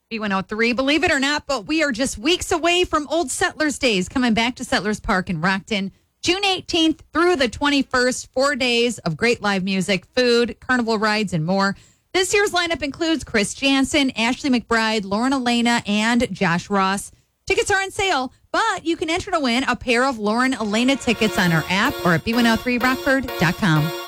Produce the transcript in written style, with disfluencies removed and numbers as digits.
B103, believe it or not, but we are just weeks away from Old Settlers Days coming back to Settlers Park in Rockton. June 18th through the 21st, 4 days of great live music, food, carnival rides, and more. This year's lineup includes Chris Jansen, Ashley McBride, Lauren Elena, and Josh Ross. Tickets are on sale, but you can enter to win a pair of Lauren Elena tickets on our app or at b103rockford.com.